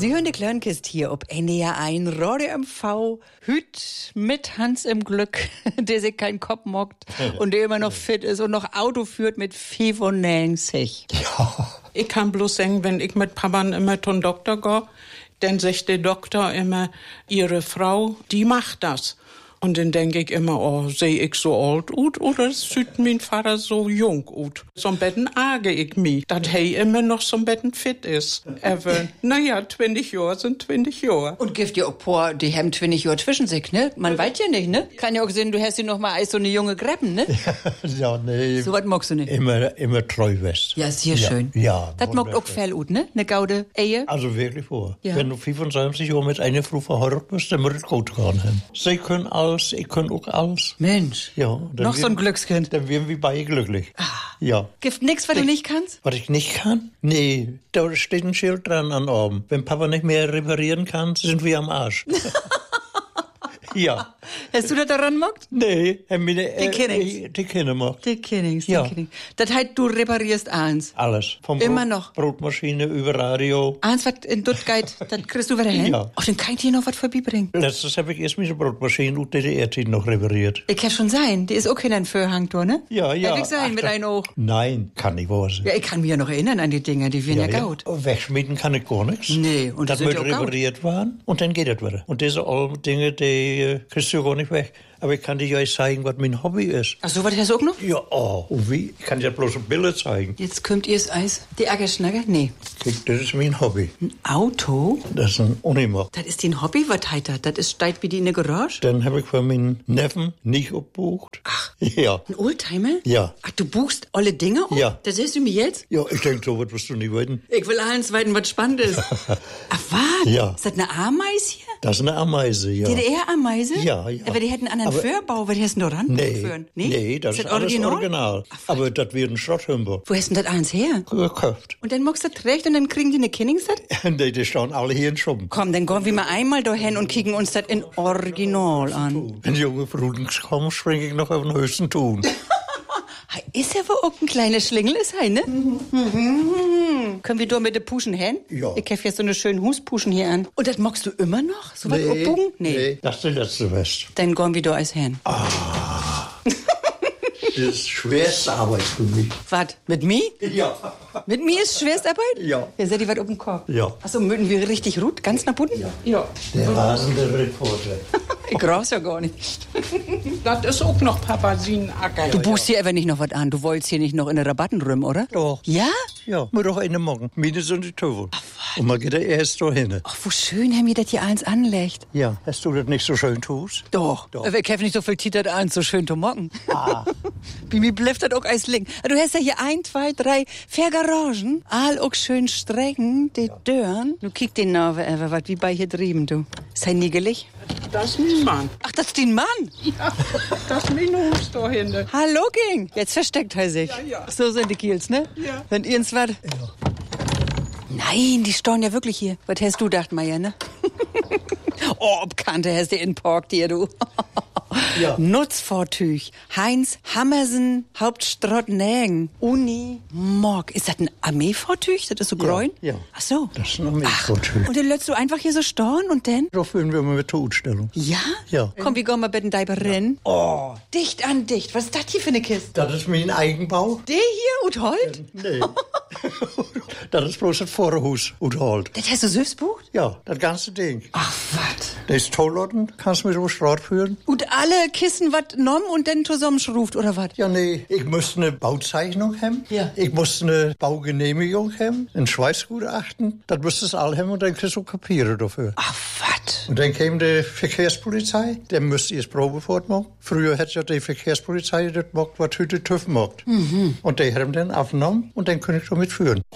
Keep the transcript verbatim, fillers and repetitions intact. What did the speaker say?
Sie hören die Klörnkist hier ob N D R eins, Radio M V, Hüt mit Hans im Glück, der sich keinen Kopf mockt und der immer noch fit ist und noch Auto führt mit fivonellen Sich. Ja. Ich kann bloß sagen, wenn ich mit Papa immer zum Doktor gehe, dann sagt der Doktor immer, ihre Frau, die macht das. Und dann denke ich immer, oh, sehe ich so alt ut oder sieht mein Vater so jung ut? So ein Betten arge ich mich, dass er immer noch so ein Betten fit ist. Aber, naja, zwanzig Jahre sind zwanzig Jahre. Und gibt ja auch paar, die haben zwanzig Jahre zwischen sich, ne? Man weiß ja nicht, ne? Kann ja auch sehen, du hast ja noch mal als so eine junge Greppen, ne? Ja, nee. So was magst du nicht. Immer, immer treu west. Ja, ist hier ja, schön. Ja. Das mag auch viel ut, ne? Eine gaude Ehe. Also wirklich vor. Ja. Wenn du fünfundzwanzig Jahre mit einer Frau verheiratet bist, dann wird es gut gehen haben. Sie können alles, ich kann auch alles. Mensch. Ja. Noch so ein Glückskind. Dann werden wir beide glücklich. Ah. Ja. Gibt nix, was du nicht kannst? Was ich nicht kann? Nee, da steht ein Schild dran an Arm. Wenn Papa nicht mehr reparieren kann, sind wir am Arsch. Ja. Hast du das daran mockt? Nee, meine, Die Kinnings. Äh, die Kinder macht. Die Kinnings, Ja. die Kinnings. Das heißt, du reparierst eins. Alles. Vom Immer Brot, noch. Brotmaschine über Radio. Eins, was in Duttgeit, das kriegst du wieder hin? Ja. Ach, dann kann ich dir noch was vorbeibringen. Letztes habe ich erst meine Brotmaschine und D D R-Zeit noch repariert. Ich kann schon sein, die ist auch kein Vorhang, du, ne? Ja, ja. Kann ich sein, Ach, mit da- einem Auge. Nein, kann nicht wahr sein. Ja, ich kann mich ja noch erinnern an die Dinger, die werden ja, gaut. Wegschmieden kann ich gar nichts. Nee, und das die sind wird ja auch gaut. repariert werden und dann geht das wieder. Und diese alten Dinge, die äh, kriegst du gar nicht weg. Aber ich kann dir ja zeigen, was mein Hobby ist. Ach so, was hast du auch noch? Ja, oh, und wie? Ich kann dir bloß ein Bild zeigen. Jetzt kommt ihr das Eis. Die Ackerschnagger? Nee. Guck, das ist mein Hobby. Ein Auto? Das ist ein Unimog. Das ist dein Hobby? Was heißt das? Das ist steigt wie die in der Garage? Dann habe ich von meinen Neffen nicht gebucht. Ach. Ja. Ein Oldtimer? Ja. Ach, du buchst alle Dinge auf? Ja. Das siehst du mir jetzt? Ja, ich denke, so was wirst du nicht weiten. Ich will allen zweiten was Spannendes. Ach, was? Ja. Ist das eine Ameise hier? Das ist eine Ameise, ja. D D R-Ameise? Ja, ja. Aber die hätten einen anderen Aber- Vorbau. Was hast du denn da ran? Nee, Führen? nee, das ist, das alles Original? original. Ach, was? Aber das wird ein Schrotthümper. Wo hast du denn das eins her? Gekauft. Und dann magst du das recht und dann kriegen die eine Kinningsat? Nee, die stehen alle hier in Schuppen. Komm, dann gehen wir mal einmal dahin und kicken uns das in Original an. Wenn junge Fruden kommen, springe ich noch auf den höchsten Ton. Ha, ist ja wohl auch ein kleiner Schlingel, ist er, ne? Mhm. Können wir da mit den Puschen hin? Ja. Ich hab jetzt so eine schöne Huspuschen hier an. Und das magst du immer noch? So was abbogen? Nee. Das ist die letzte West. Dann gehen wir da als hin. Das ist schwerste Arbeit für mich. Was? Mit mir? Ja. Mit mir ist Schwerstarbeit? Ja. Ja, seid ihr was auf dem Kopf? Ja. Achso, mögen wir richtig gut? Ganz nach unten? Ja. Ja, Der rasende Reporter. Ich raus ja gar nicht. das ist auch noch Papa sin Acker. Du buchst hier aber nicht noch was an. Du wolltest hier nicht noch in der Rabatten rum, oder? Doch. Ja? Ja, muss doch eine morgen. Meine sind die Töpfe. Und man geht da erst dahin. Ach, wo schön haben wir das hier eins anlegt. Ja, hast du das nicht so schön tust? Doch. Doch. Aber ich habe nicht so viel Titel an, so schön zu mocken. Ah. Bei mir bleibt das auch als Link. Du hast ja hier ein, zwei, drei, vier Garagen. All auch schön Strecken, die Dörren. Du kick den Nave einfach, was wie bei hier drüben, du. Ist er niegelig? Das ist mein Mann. Ach, das ist dein Mann. Ja, das ist mein Hus da hinten. Hallo, Ging. Jetzt versteckt er sich. Ja, ja. So sind die Kiels, ne? Ja. Wenn ihr ins was... Nein, die stehen ja wirklich hier. Was hast du gedacht, Meier, ne? Oh, Bekannte hast du in Pork dir, du. Ja. Nutzfahrtüch. Heinz Hammersen, Hauptstraat Nägen. Uni Morg. Ist das ein Armeefahrtüch? Das ist so grün? ja. Ach so. Das ist noch mehr Fahrtüch. Und dann lässt du einfach hier so stehen und dann? Da führen wir mal mit der Ausstellung. Ja? Ja. Komm, wir gehen mal bitte Deiber rennen. Oh. Dicht an dicht. Was ist das hier für eine Kiste? Das ist mein Eigenbau? Der hier, und Holt? Nee. Das ist bloß das Vorhaus und halt. Das hast du selbst bucht? Ja, das ganze Ding. Ach, was? Das ist Tollorten, kannst du mit auf die Straße führen? Und alle Kissen was genommen und dann zusammenschruft, oder was? Ja, nee, ich musste eine Bauzeichnung haben. Ja. Ich musste eine Baugenehmigung haben, ein Schweißgutachten. Das musstest du alle haben und dann kriegst du Papiere dafür. Ach, was? Und dann kam die Verkehrspolizei, der müsste erst Probefahrt machen. Früher hat ja die Verkehrspolizei das gemacht, was heute TÜV macht. Mhm. Und die haben dann aufgenommen und dann konnte ich damit führen.